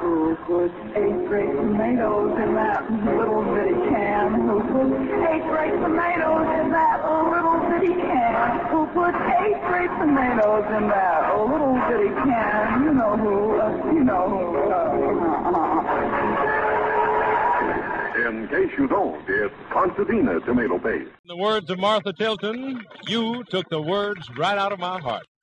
Who put 8 great tomatoes in that little bitty can? Who put 8 great tomatoes in that little bitty can? Who put 8 great tomatoes in that little bitty can? You know who, you know who. In case you don't, it's Contadina tomato paste. In the words of Martha Tilton, you took the words right out of my heart.